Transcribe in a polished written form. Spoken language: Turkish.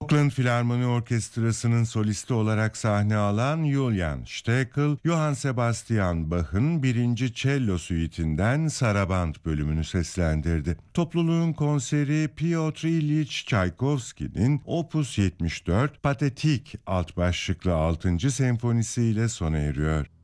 Auckland Filarmoni Orkestrası'nın solisti olarak sahne alan Julian Steckel, Johann Sebastian Bach'ın 1. Cello Suite'inden Saraband bölümünü seslendirdi. Topluluğun konseri Piotr İlyich Çaykovski'nin Opus 74 Patetik alt başlıklı 6. senfonisi ile sona eriyor.